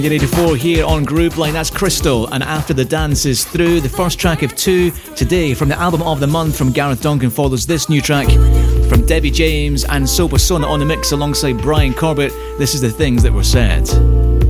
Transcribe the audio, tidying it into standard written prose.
84 here on Grooveline. That's Crystal, and After the Dance is through. The first track of two today from the album of the month from Gareth Duncan follows this new track from Debbie James and Sopa Sona on the mix alongside Brian Corbett. This is The Things That Were Said.